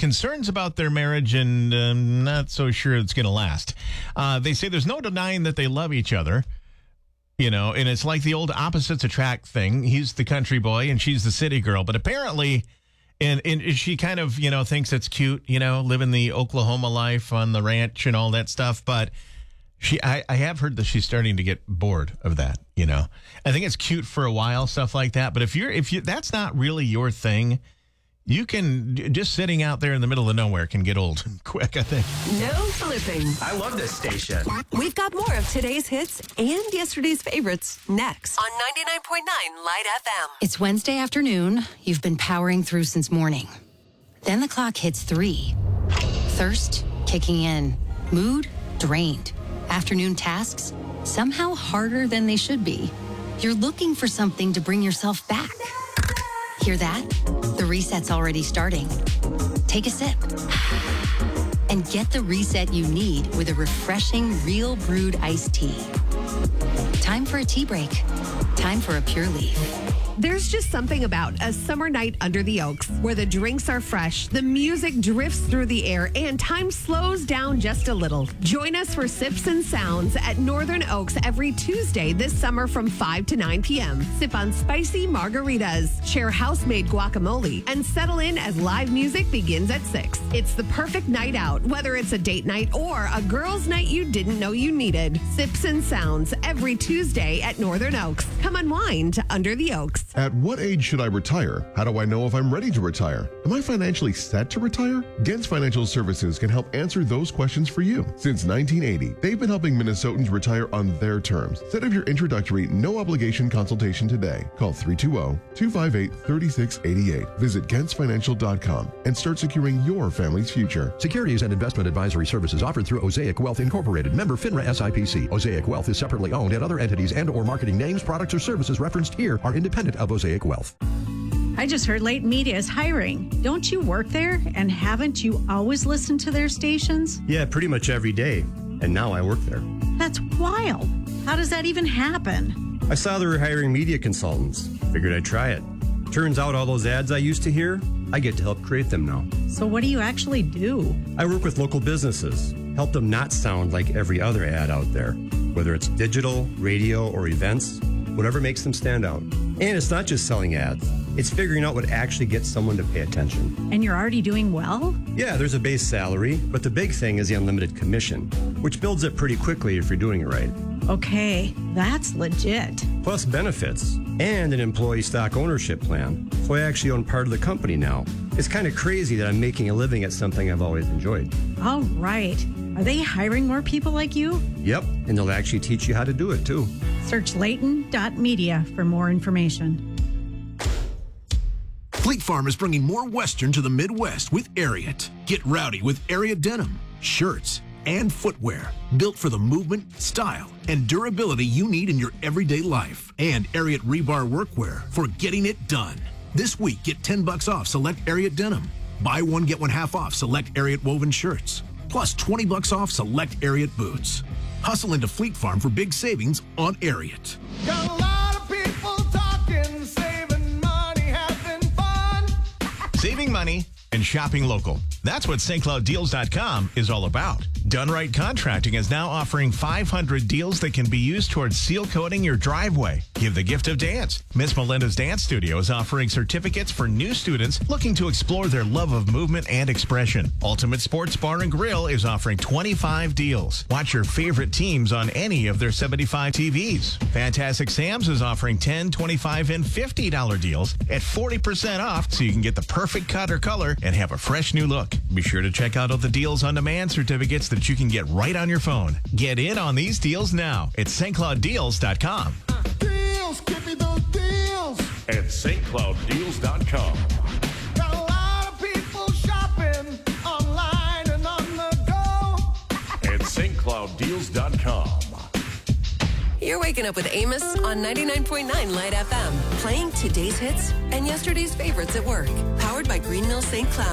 concerns about their marriage and not so sure it's going to last. They say there's no denying that they love each other. You know, and it's like the old opposites attract thing. He's the country boy and she's the city girl. But apparently, and she kind of, thinks it's cute, living the Oklahoma life on the ranch and all that stuff. But I have heard that she's starting to get bored of that, I think it's cute for a while, stuff like that. But if you that's not really your thing, you can just sitting out there in the middle of nowhere can get old quick, I think. No flipping. I love this station. We've got more of today's hits and yesterday's favorites next on 99.9 Light FM. It's Wednesday afternoon. You've been powering through since morning. Then the clock hits 3. Thirst kicking in. Mood drained. Afternoon tasks somehow harder than they should be. You're looking for something to bring yourself back. Hear that? The reset's already starting. Take a sip and get the reset you need with a refreshing Real Brewed iced tea. Time for a tea break. Time for a Pure Leaf. There's just something about a summer night under the Oaks where the drinks are fresh, the music drifts through the air, and time slows down just a little. Join us for Sips and Sounds at Northern Oaks every Tuesday this summer from 5 to 9 p.m. Sip on spicy margaritas, share house-made guacamole, and settle in as live music begins at 6. It's the perfect night out, whether it's a date night or a girls' night you didn't know you needed. Sips and Sounds every Tuesday at Northern Oaks. Come unwind under the Oaks. At what age should I retire? How do I know if I'm ready to retire? Am I financially set to retire? Gens Financial Services can help answer those questions for you. Since 1980, they've been helping Minnesotans retire on their terms. Set up your introductory, no-obligation consultation today. Call 320-258-3688. Visit GentsFinancial.com and start securing your family's future. Securities and investment advisory services offered through Osaic Wealth Incorporated, member FINRA SIPC. Osaic Wealth is separately owned, and other entities and/or marketing names, products, or services referenced here are independent of Osaic Wealth. I just heard Leighton Media is hiring. Don't you work there? And haven't you always listened to their stations? Yeah, pretty much every day. And now I work there. That's wild. How does that even happen? I saw they were hiring media consultants. Figured I'd try it. Turns out all those ads I used to hear, I get to help create them now. So what do you actually do? I work with local businesses, help them not sound like every other ad out there. Whether it's digital, radio, or events, whatever makes them stand out. And it's not just selling ads. It's figuring out what actually gets someone to pay attention. And you're already doing well? Yeah, there's a base salary, but the big thing is the unlimited commission, which builds up pretty quickly if you're doing it right. Okay, that's legit. Plus benefits and an employee stock ownership plan. So I actually own part of the company now. It's kind of crazy that I'm making a living at something I've always enjoyed. All right. Are they hiring more people like you? Yep, and they'll actually teach you how to do it too. Search Leighton.media for more information. Fleet Farm is bringing more Western to the Midwest with Ariat. Get rowdy with Ariat denim, shirts, and footwear built for the movement, style, and durability you need in your everyday life. And Ariat rebar workwear for getting it done. This week, get $10 off select Ariat denim. Buy one, get one half off select Ariat woven shirts. Plus $20 off select Ariat boots. Hustle into Fleet Farm for big savings on Ariat. Got a lot of people talking, saving money, having fun. Saving money and shopping local. That's what StCloudDeals.com is all about. Done Right Contracting is now offering 500 deals that can be used towards seal coating your driveway. Give the gift of dance. Miss Melinda's Dance Studio is offering certificates for new students looking to explore their love of movement and expression. Ultimate Sports Bar and Grill is offering 25 deals. Watch your favorite teams on any of their 75 TVs. Fantastic Sam's is offering $10, $25, and $50 deals at 40% off so you can get the perfect cut or color and have a fresh new look. Be sure to check out all the Deals on Demand certificates that you can get right on your phone. Get in on these deals now at StCloudDeals.com. Deals, give me those deals. At StCloudDeals.com. Got a lot of people shopping online and on the go. At StCloudDeals.com. You're waking up with Amos on 99.9 Light FM, playing today's hits and yesterday's favorites at work. Powered by Green Mill St. Cloud.